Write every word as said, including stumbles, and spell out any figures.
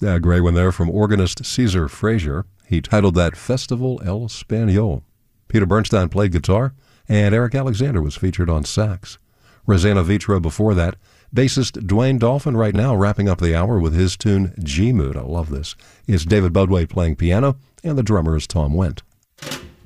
Uh, great one there from organist Caesar Frazier. He titled that Festival El Español. Peter Bernstein played guitar, and Eric Alexander was featured on sax. Rosanna Vitro before that. Bassist Dwayne Dolphin right now wrapping up the hour with his tune G-Mood. I love this. It's David Budway playing piano, and the drummer is Tom Wendt.